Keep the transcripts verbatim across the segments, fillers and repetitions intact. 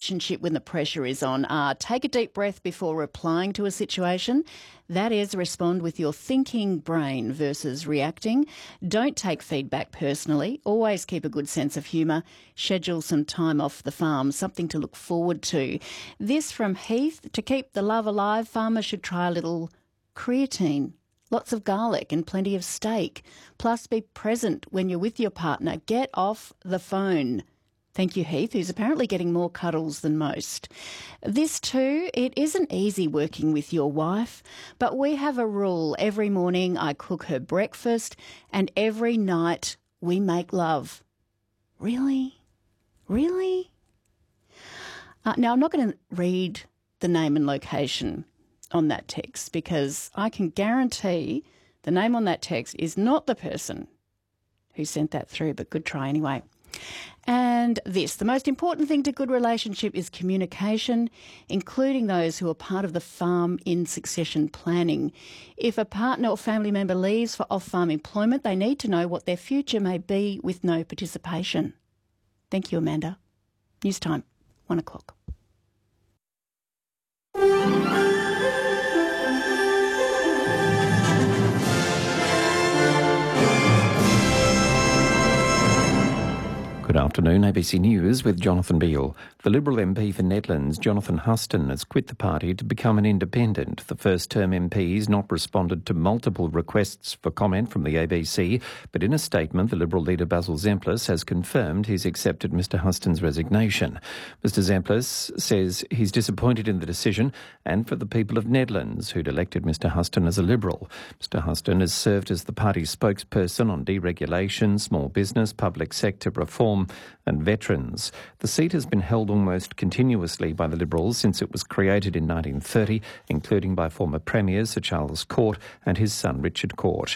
relationship when the pressure is on are take a deep breath before replying to a situation. That is, respond with your thinking brain versus reacting. Don't take feedback personally. Always keep a good sense of humour. Schedule some time off the farm, something to look forward to. This from Heath. To keep the love alive, farmers should try a little creatine. Lots of garlic and plenty of steak. Plus, be present when you're with your partner. Get off the phone. Thank you, Heath, who's apparently getting more cuddles than most. This too, it isn't easy working with your wife, but we have a rule. Every morning I cook her breakfast and every night we make love. Really? Really? Uh, now, I'm not going to read the name and location on that text because I can guarantee the name on that text is not the person who sent that through, but good try anyway. And this, the most important thing to good relationship is communication, including those who are part of the farm in succession planning. If a partner or family member leaves for off-farm employment, they need to know what their future may be with no participation. Thank you, Amanda. News time, one o'clock. Good afternoon, A B C News with Jonathan Beale. The Liberal M P for Nedlands, Jonathan Huston, has quit the party to become an independent. The first-term M P has not responded to multiple requests for comment from the A B C, but in a statement, the Liberal leader Basil Zemplis has confirmed he's accepted Mr Huston's resignation. Mr Zemplis says he's disappointed in the decision and for the people of Nedlands, who'd elected Mr Huston as a Liberal. Mr Huston has served as the party's spokesperson on deregulation, small business, public sector reform and veterans. The seat has been held almost continuously by the Liberals since it was created in nineteen thirty, including by former Premiers Sir Charles Court and his son Richard Court.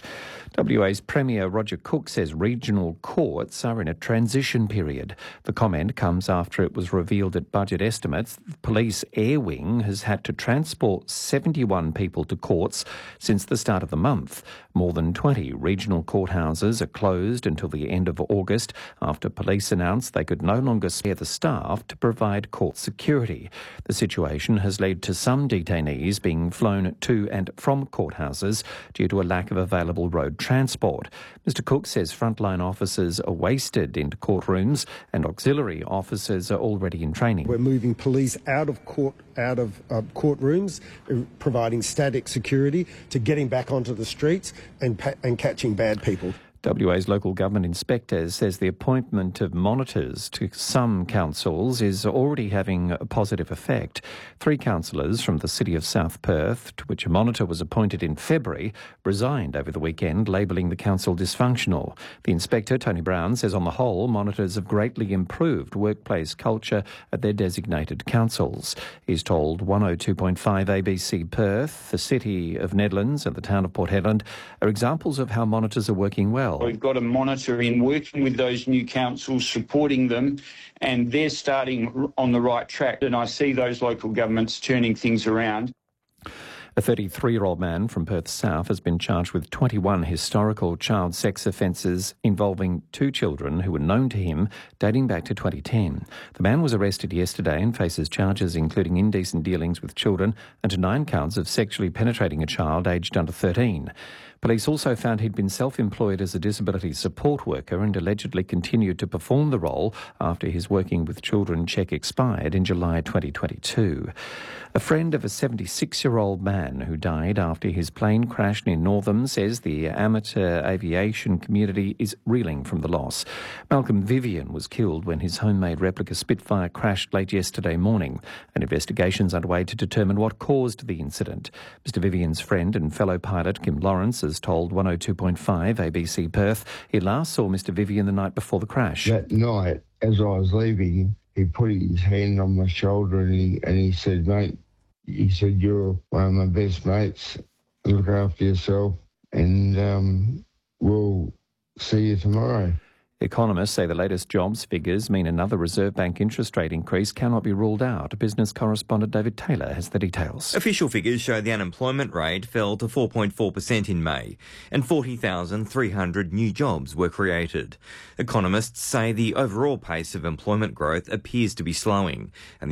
W A's Premier Roger Cook says regional courts are in a transition period. The comment comes after it was revealed at budget estimates the Police Air Wing has had to transport seventy-one people to courts since the start of the month. More than twenty regional courthouses are closed until the end of August after police announced they could no longer spare the staff to provide court security. The situation has led to some detainees being flown to and from courthouses due to a lack of available road transport. Mister Cook says frontline officers are wasted into courtrooms and auxiliary officers are already in training. We're moving police out of court, out of uh, courtrooms, uh, providing static security to getting back onto the streets and, pa- and catching bad people. W A's local government inspector says the appointment of monitors to some councils is already having a positive effect. Three councillors from the city of South Perth, to which a monitor was appointed in February, resigned over the weekend, labelling the council dysfunctional. The inspector, Tony Brown, says on the whole, monitors have greatly improved workplace culture at their designated councils. He's told one oh two point five A B C Perth, the city of Nedlands and the town of Port Hedland are examples of how monitors are working well. We've got a monitor in working with those new councils, supporting them, and they're starting on the right track. And I see those local governments turning things around. A thirty-three-year-old man from Perth South has been charged with twenty-one historical child sex offences involving two children who were known to him dating back to twenty ten. The man was arrested yesterday and faces charges including indecent dealings with children and nine counts of sexually penetrating a child aged under thirteen. Police also found he'd been self-employed as a disability support worker and allegedly continued to perform the role after his Working with Children cheque expired in July twenty twenty-two. A friend of a seventy-six-year-old man who died after his plane crashed near Northam says the amateur aviation community is reeling from the loss. Malcolm Vivian was killed when his homemade replica Spitfire crashed late yesterday morning. An investigation's underway to determine what caused the incident. Mister Vivian's friend and fellow pilot Kim Lawrence has told one oh two point five A B C Perth he last saw Mister Vivian the night before the crash. That night, as I was leaving, he put his hand on my shoulder and he, and he said, mate, he said, you're one of my best mates. Look after yourself and um, we'll see you tomorrow. Economists say the latest jobs figures mean another Reserve Bank interest rate increase cannot be ruled out. Business correspondent David Taylor has the details. Official figures show the unemployment rate fell to four point four percent in May and forty thousand three hundred new jobs were created. Economists say the overall pace of employment growth appears to be slowing and